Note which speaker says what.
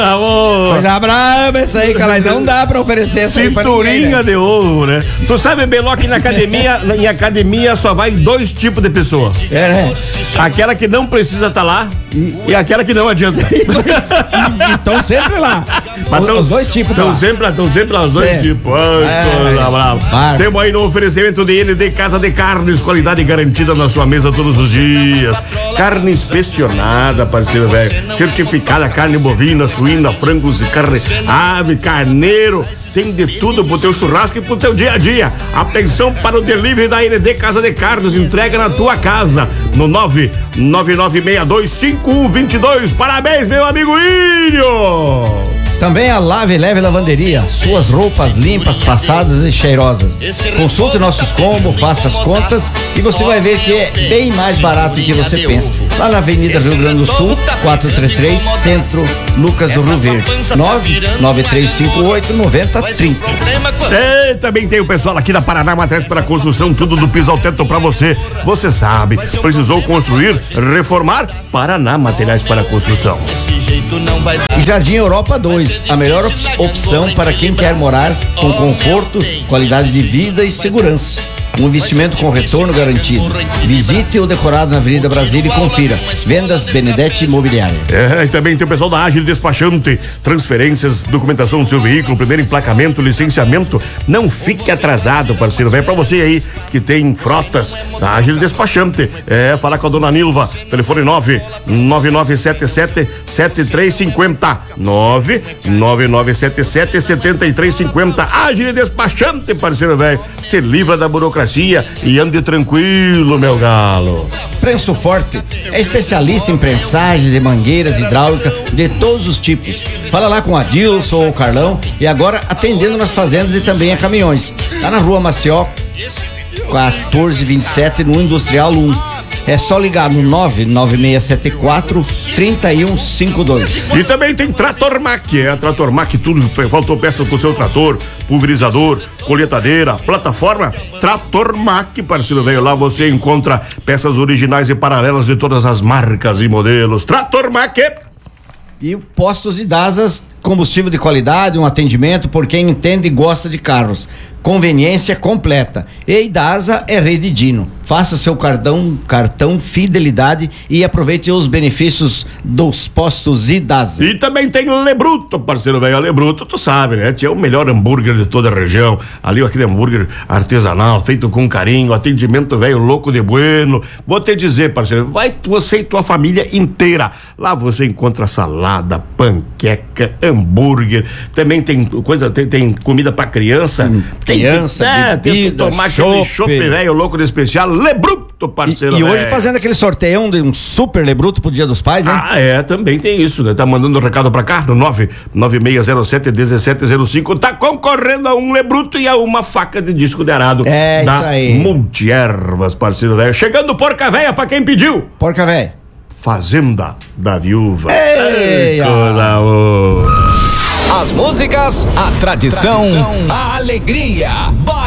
Speaker 1: Amor.
Speaker 2: Coisa brava essa aí, cara. Não dá pra oferecer essa aí pra ninguém,
Speaker 1: Cinturinha
Speaker 2: né?
Speaker 1: de ouro, né? Tu sabe, Beló, que em academia só vai 2 tipos de pessoa.
Speaker 2: É, né?
Speaker 1: Aquela que não precisa estar lá e aquela que não adianta.
Speaker 2: Então sempre lá.
Speaker 1: Mas
Speaker 2: Os 2 tipos
Speaker 1: Estão
Speaker 2: lá.
Speaker 1: sempre lá, os 2
Speaker 2: Certo.
Speaker 1: tipos. Ai, coisa brava. Temos aí no oferecimento de ND Casa de Carnes, qualidade garantida na sua mesa todos os dias. Carne inspecionada, parceiro velho. Certificada, carne bovina, suína, frangos e carne, ave, carneiro. Tem de tudo pro teu churrasco e pro teu dia a dia. Atenção para o delivery da ND Casa de Carnes, entrega na tua casa no 999625122. Parabéns, meu amigo Índio!
Speaker 2: Também a Lave Leve Lavanderia, suas roupas limpas, passadas e cheirosas. Consulte nossos combos, faça as contas e você vai ver que é bem mais barato do que você pensa. Lá na Avenida Rio Grande do Sul, 433, Centro, Lucas do Rio Verde, 99358-9030.
Speaker 1: E também tem o pessoal aqui da Paraná Materiais para Construção, tudo do piso ao teto pra você. Você sabe, precisou construir, reformar? Paraná Materiais para Construção.
Speaker 2: E Jardim Europa 2, a melhor opção para quem quer morar com conforto, qualidade de vida e segurança. Um investimento com retorno garantido. Visite o decorado na Avenida Brasília e confira. Vendas Benedetti Imobiliária.
Speaker 1: E também tem o pessoal da Ágil Despachante. Transferências, documentação do seu veículo, primeiro emplacamento, licenciamento. Não fique atrasado, parceiro. Vem pra você aí que tem frotas. Da Ágil Despachante. Falar com a dona Nilva. Telefone 99977-7350. 99977-7350. Ágil Despachante, parceiro velho. Te livra da burocracia e ande tranquilo, meu galo.
Speaker 2: Prenso Forte é especialista em prensagens e mangueiras hidráulicas de todos os tipos. Fala lá com a Dilson ou o Carlão e agora atendendo nas fazendas e também a caminhões. Tá na Rua Mació 1427 no Industrial 1. É só ligar no 99674-3152.
Speaker 1: E também tem Trator Mac, a Trator Mac, tudo, faltou peça pro seu trator, pulverizador, colheitadeira, plataforma, Trator Mac, parceiro velho, lá você encontra peças originais e paralelas de todas as marcas e modelos. Trator Mac.
Speaker 2: E Postos e Dasas, combustível de qualidade, um atendimento por quem entende e gosta de carros. Conveniência completa. E Idasa é Rede Dino. Faça seu cartão fidelidade e aproveite os benefícios dos postos Idasa.
Speaker 1: E também tem Lebruto, parceiro velho. Lebruto, tu sabe, né? É o melhor hambúrguer de toda a região. Ali, aquele hambúrguer artesanal, feito com carinho, atendimento velho louco de bueno. Vou te dizer, parceiro, vai você e tua família inteira. Lá você encontra salada, panqueca, hambúrguer. Também tem tem comida pra criança.
Speaker 2: Criança,
Speaker 1: tem que tomar aquele chopp velho louco de especial. Lebruto, parceiro.
Speaker 2: E hoje fazendo aquele sorteio de um super Lebruto pro Dia dos Pais, hein?
Speaker 1: Também tem isso, né? Tá mandando um recado pra cá no 99607-1705. Tá concorrendo a um Lebruto e a uma faca de disco de arado.
Speaker 2: É
Speaker 1: da
Speaker 2: isso aí.
Speaker 1: Multiervas, parceiro velho. Chegando Porca Véia pra quem pediu.
Speaker 2: Porca Véia.
Speaker 1: Fazenda da Viúva.
Speaker 2: Ei,
Speaker 1: coisa boa.
Speaker 3: As músicas, a tradição, a alegria.